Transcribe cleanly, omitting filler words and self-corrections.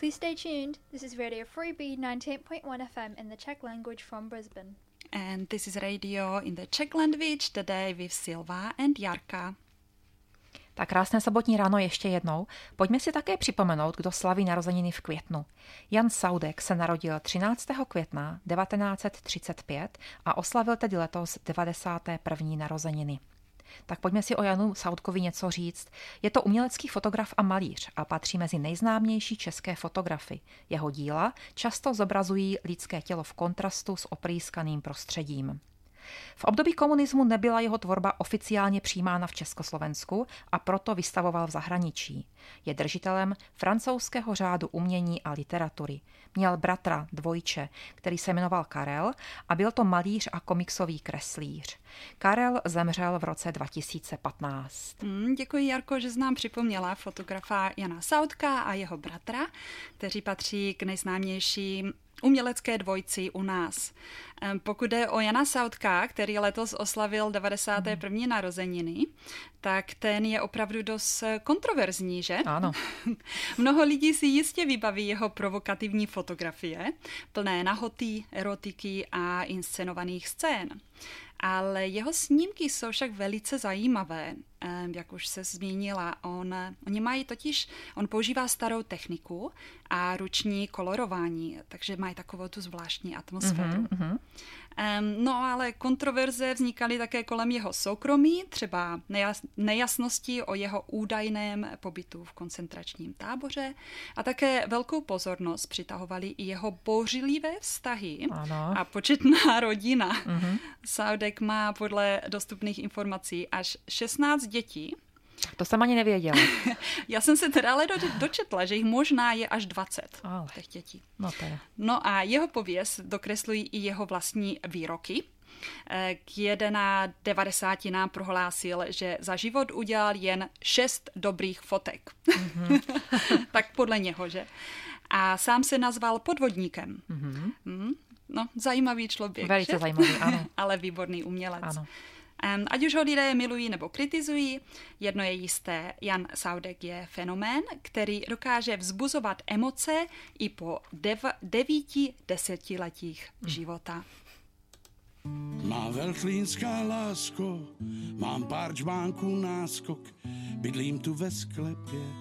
Please stay tuned. This is Radio Free Beat 98.1 FM in the Czech language from Brisbane. And this is radio in the Czech language today with Silva and Jarka. Tak krásné sobotní ráno ještě jednou. Pojďme si také připomenout, kdo slaví narozeniny v květnu. Jan Saudek se narodil 13. května 1935 a oslavil tedy letos 91. narozeniny. Tak pojďme si o Janu Saudkovi něco říct. Je to umělecký fotograf a malíř a patří mezi nejznámější české fotografy. Jeho díla často zobrazují lidské tělo v kontrastu s oprýskaným prostředím. V období komunismu nebyla jeho tvorba oficiálně přijímána v Československu a proto vystavoval v zahraničí. Je držitelem francouzského řádu umění a literatury. Měl bratra, dvojče, který se jmenoval Karel a byl to malíř a komiksový kreslíř. Karel zemřel v roce 2015. Děkuji, Jarko, že jsi nám připomněla fotografa Jana Saudka a jeho bratra, kteří patří k nejznámějším umělecké dvojci u nás. Pokud jde o Jana Saudka, který letos oslavil 91. narozeniny, tak ten je opravdu dost kontroverzní, že? Ano. Mnoho lidí si jistě vybaví jeho provokativní fotografie, plné nahoty, erotiky a inscenovaných scén. Ale jeho snímky jsou však velice zajímavé, jak už se zmínila. On používá starou techniku a ruční kolorování, takže mají takovou tu zvláštní atmosféru. No ale kontroverze vznikaly také kolem jeho soukromí, třeba nejasnosti o jeho údajném pobytu v koncentračním táboře a také velkou pozornost přitahovaly i jeho bouřlivé vztahy a početná rodina. Saudek má podle dostupných informací až 16 dětí. To jsem ani nevěděla. Já jsem se teda ale dočetla, že jich možná je až 20 těch dětí. No a jeho pověst dokreslují i jeho vlastní výroky. K 91 prohlásil, že za život udělal jen 6 dobrých fotek. Tak podle něho, že? A sám se nazval podvodníkem. No, zajímavý člověk. Velice zajímavý, ano. Ale výborný umělec. Ano. Ať už ho lidé milují nebo kritizují, jedno je jisté, Jan Saudek je fenomén, který dokáže vzbuzovat emoce i po 9-10 letích života. Má veltlínská lásko, mám pár čbánků náskok, bydlím tu ve sklepě,